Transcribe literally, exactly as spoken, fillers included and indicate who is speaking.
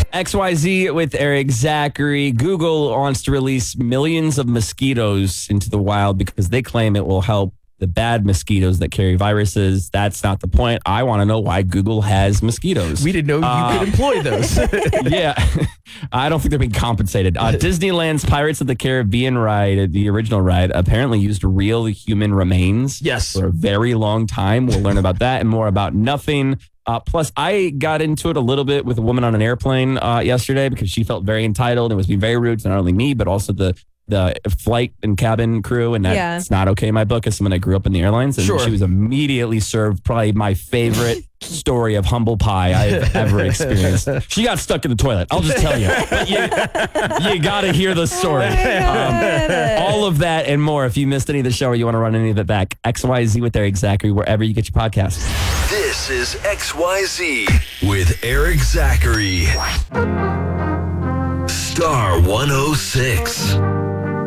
Speaker 1: X Y Z with Eric Zachary. Google wants to release millions of mosquitoes into the wild because they claim it will help the bad mosquitoes that carry viruses. That's not the point. I want to know why Google has mosquitoes.
Speaker 2: We didn't know you
Speaker 1: Uh,
Speaker 2: could employ those.
Speaker 1: Yeah, I don't think they're being compensated. Uh, Disneyland's Pirates of the Caribbean ride, the original ride, apparently used real human remains.
Speaker 2: Yes.
Speaker 1: For a very long time. We'll learn about that and more about nothing. Uh, plus, I got into it a little bit with a woman on an airplane uh, yesterday because she felt very entitled and was being very rude to not only me, but also the the flight and cabin crew. And that's
Speaker 3: Yeah.
Speaker 1: not okay in my book as someone that grew up in the airlines. And
Speaker 2: Sure.
Speaker 1: she was immediately served probably my favorite story of humble pie I've ever experienced. She got stuck in the toilet. I'll just tell you. But you, you got to hear the story. Um, all of that and more. If you missed any of the show or you want to run any of it back, X Y Z with Eric Zachary, wherever you get your podcasts.
Speaker 4: This is X Y Z with Eric Zachary. Star one oh six.